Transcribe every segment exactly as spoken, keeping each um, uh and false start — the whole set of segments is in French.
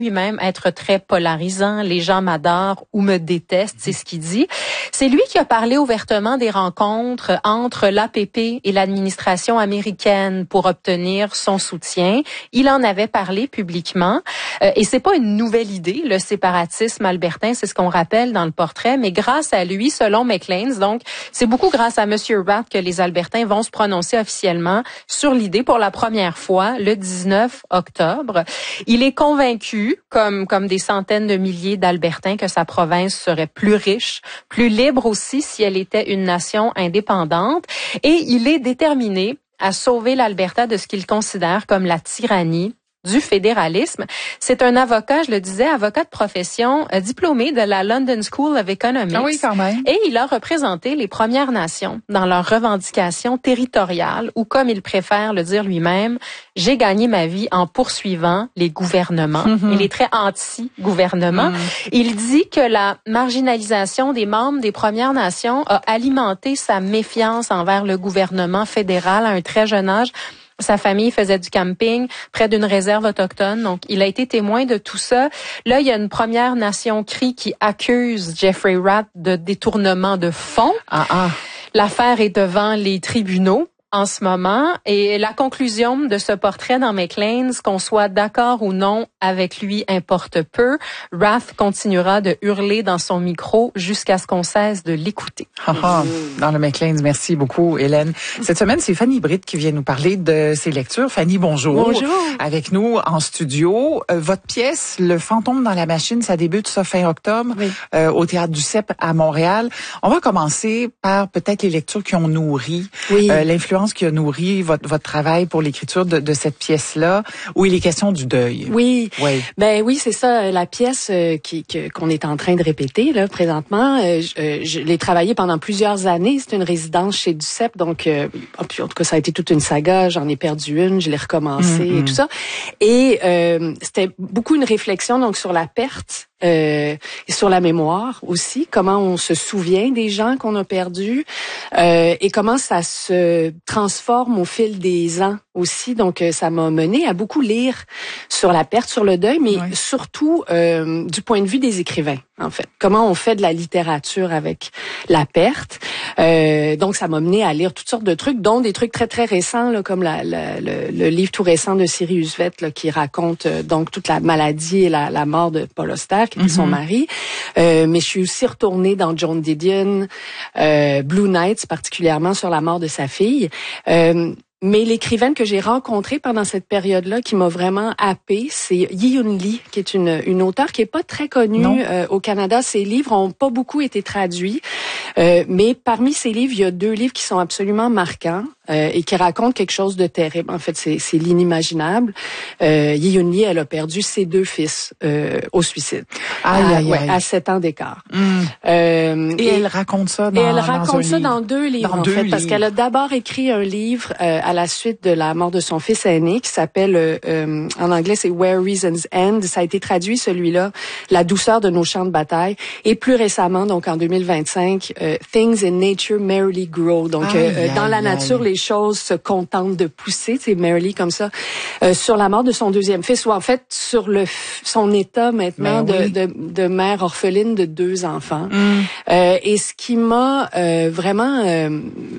lui-même être très polarisant. Les gens m'adorent ou me détestent, c'est ce qu'il dit. C'est lui qui a parlé ouvertement des rencontres entre l'A P P et l'administration américaine pour obtenir son soutien. Il en avait parlé publiquement. Euh, et c'est pas une nouvelle idée, le séparatisme albertain, c'est ce qu'on rappelle dans le portrait, mais grâce à lui, selon Maclean's, donc c'est beaucoup grâce à Monsieur Rath que les Albertains vont se prononcer officiellement sur l'idée pour la première fois le dix-neuf octobre. Il est convaincu, comme comme des centaines de milliers d'Albertains, que sa province serait plus riche, plus libre aussi si elle était une nation indépendante. Et il est déterminé à sauver l'Alberta de ce qu'il considère comme la tyrannie du fédéralisme. C'est un avocat, je le disais, avocat de profession, euh, diplômé de la London School of Economics. Ah oui, quand même. Et il a représenté les Premières Nations dans leurs revendications territoriales, ou comme il préfère le dire lui-même, j'ai gagné ma vie en poursuivant les gouvernements. Mm-hmm. Il est très anti-gouvernement. Mm-hmm. Il dit que la marginalisation des membres des Premières Nations a alimenté sa méfiance envers le gouvernement fédéral à un très jeune âge. Sa famille faisait du camping près d'une réserve autochtone, donc il a été témoin de tout ça. Là, il y a une Première Nation Cree qui accuse Jeffrey Rath de détournement de fonds. Ah, ah. L'affaire est devant les tribunaux en ce moment, et la conclusion de ce portrait dans Maclean's, qu'on soit d'accord ou non avec lui, importe peu. Rath continuera de hurler dans son micro jusqu'à ce qu'on cesse de l'écouter. Ah, ah, dans le Maclean's, merci beaucoup, Hélène. Cette semaine, c'est Fanny Britt qui vient nous parler de ses lectures. Fanny, bonjour. Bonjour. Avec nous en studio. Euh, votre pièce, Le fantôme dans la machine, ça débute ça fin octobre, oui. euh, au Théâtre du C E P à Montréal. On va commencer par peut-être les lectures qui ont nourri, oui. euh, l'influence qui a nourri votre, votre travail pour l'écriture de, de cette pièce-là, où il est question du deuil. Oui, oui. Ben oui, c'est ça, la pièce euh, qui que, qu'on est en train de répéter là présentement. Euh, je, je l'ai travaillée pendant plusieurs années. C'est une résidence chez Duceppe, donc euh, en tout cas ça a été toute une saga. J'en ai perdu une, je l'ai recommencée mm-hmm. et tout ça. Et euh, c'était beaucoup une réflexion donc sur la perte. Euh, et sur la mémoire aussi, comment on se souvient des gens qu'on a perdus euh, et comment ça se transforme au fil des ans aussi. Donc, euh, ça m'a mené à beaucoup lire sur la perte, sur le deuil, mais oui. surtout euh, du point de vue des écrivains, en fait. Comment on fait de la littérature avec la perte. Euh, donc, ça m'a mené à lire toutes sortes de trucs, dont des trucs très, très récents, là, comme la, la, le, le livre tout récent de Siri Husvet, là, qui raconte euh, donc toute la maladie et la, la mort de Paul Auster, qui était mm-hmm. son mari. Euh, mais je suis aussi retournée dans Joan Didion, euh, Blue Nights, particulièrement sur la mort de sa fille. Euh, Mais l'écrivaine que j'ai rencontrée pendant cette période-là, qui m'a vraiment happée, c'est Yi-Yun Lee, qui est une, une auteure qui est pas très connue euh, au Canada. Ses livres ont pas beaucoup été traduits, euh, mais parmi ces livres, il y a deux livres qui sont absolument marquants euh, et qui racontent quelque chose de terrible. En fait, c'est, c'est l'inimaginable. Euh, Yi-Yun Lee, elle a perdu ses deux fils euh, au suicide, aïe, à, aïe, ouais, aïe. à sept ans d'écart. Mm. Euh, et, et elle raconte ça dans, et elle raconte dans ça livre. dans deux livres, dans en deux fait, livres. parce qu'elle a d'abord écrit un livre euh, à la suite de la mort de son fils aîné, qui s'appelle, euh, en anglais, c'est Where Reasons End. Ça a été traduit, celui-là, La douceur de nos champs de bataille. Et plus récemment, donc en deux mille vingt-cinq, euh, Things in Nature Merrily Grow. Donc, aïe, euh, aïe, dans la nature, aïe. Les choses se contentent de pousser, c'est merrily comme ça, euh, sur la mort de son deuxième fils, ou en fait, sur le son état maintenant de, oui. de, de mère orpheline de deux enfants. Mm. Euh, et ce qui m'a euh, vraiment euh,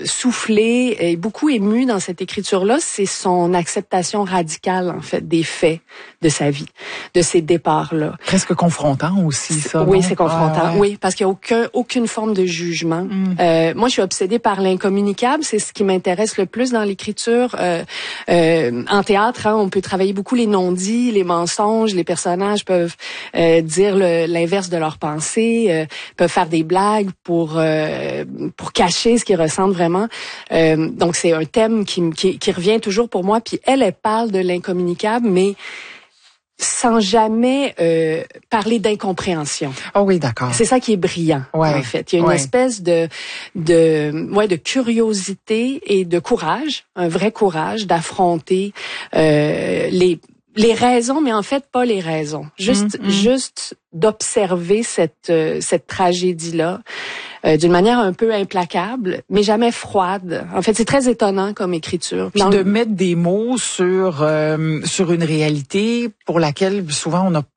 soufflé et beaucoup ému dans cette écriture-là, c'est son acceptation radicale, en fait, des faits de sa vie, de ces départs-là. Presque confrontant aussi, ça. Oui, non? c'est confrontant. Ah, ouais. Oui, parce qu'il n'y a aucun, aucune forme de jugement. Mm. Euh, moi, je suis obsédée par l'incommunicable. C'est ce qui m'intéresse le plus dans l'écriture. Euh, euh, en théâtre, hein, on peut travailler beaucoup les non-dits, les mensonges. Les personnages peuvent euh, dire le, l'inverse de leurs pensées, euh, peuvent faire des blagues pour euh, pour cacher ce qu'ils ressentent vraiment. Euh, donc, c'est un thème qui, qui, qui revient toujours pour moi. Puis elle, elle parle de l'incommunicable, mais sans jamais euh, parler d'incompréhension. Oh oui, d'accord. C'est ça qui est brillant, ouais, en fait. Il y a une ouais. espèce de de ouais de curiosité et de courage, un vrai courage d'affronter euh, les les raisons, mais en fait pas les raisons. Juste mmh, mmh. juste d'observer cette euh, cette tragédie-là. Euh, d'une manière un peu implacable, mais jamais froide. En fait, c'est très étonnant comme écriture. Puis de mettre des mots sur euh, sur une réalité pour laquelle souvent on n'a